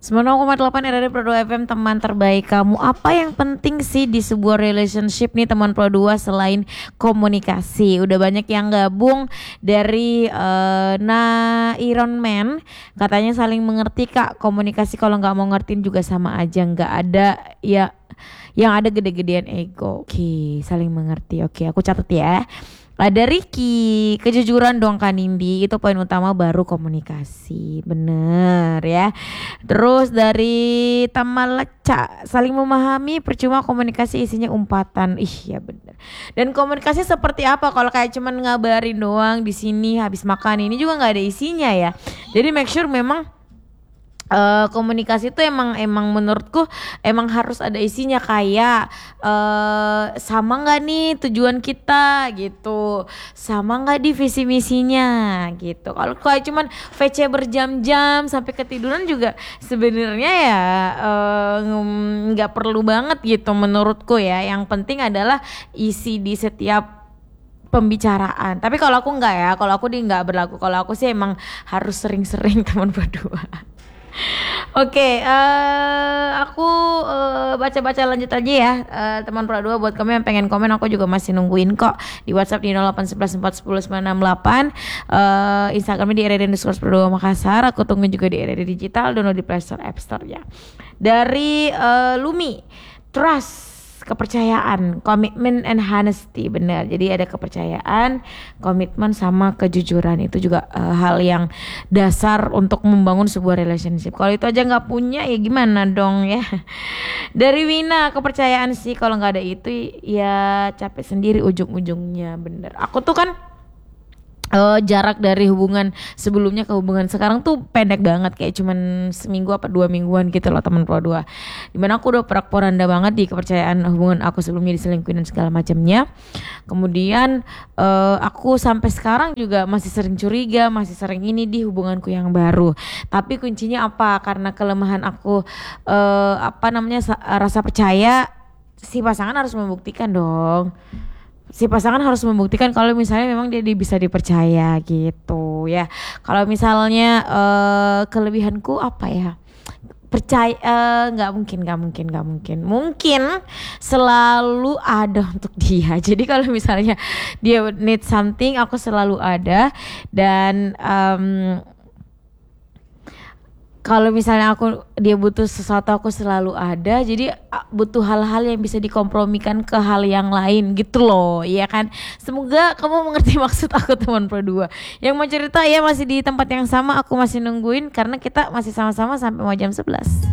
96,8 RRI Pro 2 FM, teman terbaik kamu. Apa yang penting sih di sebuah relationship nih teman Pro 2 selain komunikasi? Udah banyak yang gabung dari Iron Man. Katanya saling mengerti kak. Komunikasi kalau gak mau ngertiin juga sama aja. Gak ada ya yang ada gede-gedean ego. Oke, saling mengerti. Oke, aku catat ya. Ada Ricky, kejujuran dong Kak Nindi, itu poin utama baru komunikasi, bener ya. Terus dari Tamalaca, saling memahami percuma komunikasi isinya umpatan, ya bener. Dan komunikasi seperti apa kalau kayak cuman ngabarin doang di sini habis makan ini juga nggak ada isinya ya. Jadi make sure memang komunikasi itu emang menurutku emang harus ada isinya, kayak sama nggak nih tujuan kita gitu, sama nggak di visi misinya gitu. Kalau kayak cuman VC berjam-jam sampai ketiduran juga sebenarnya ya nggak perlu banget gitu menurutku ya. Yang penting adalah isi di setiap pembicaraan. Tapi kalau aku enggak ya, kalau aku nggak berlaku. Kalau aku sih emang harus sering-sering teman berdua. Oke, aku baca-baca lanjut aja ya, teman Pro 2. Buat kamu yang pengen komen, aku juga masih nungguin kok di WhatsApp di 08114109968, Instagramnya di RRI_Pro 2 Makassar. Aku tunggu juga di RRI Digital, download di Play Store, App Store ya. Dari Lumi, trust, kepercayaan, komitmen and honesty, benar. Jadi ada kepercayaan, komitmen sama kejujuran, itu juga hal yang dasar untuk membangun sebuah relationship. Kalau itu aja nggak punya ya gimana dong ya. Dari Wina, kepercayaan sih, kalau nggak ada itu ya capek sendiri ujung-ujungnya, bener. Aku tuh kan jarak dari hubungan sebelumnya ke hubungan sekarang tuh pendek banget, kayak cuman seminggu apa 2 mingguan gitu loh teman Pro 2. Dimana aku udah porak-poranda banget di kepercayaan hubungan aku sebelumnya, diselingkuhin dan segala macamnya. Kemudian aku sampai sekarang juga masih sering curiga, masih sering ini di hubunganku yang baru. Tapi kuncinya apa? Karena kelemahan aku rasa percaya, si pasangan harus membuktikan dong. Si pasangan harus membuktikan kalau misalnya memang dia bisa dipercaya gitu ya. Kalau misalnya kelebihanku apa ya, percaya, nggak mungkin selalu ada untuk dia. Jadi kalau misalnya dia need something, aku selalu ada. Dan kalau misalnya dia butuh sesuatu, aku selalu ada. Jadi butuh hal-hal yang bisa dikompromikan ke hal yang lain gitu loh, ya kan. Semoga kamu mengerti maksud aku teman Pro 2. Yang mau cerita ya masih di tempat yang sama, aku masih nungguin karena kita masih sama-sama sampai mau jam 11.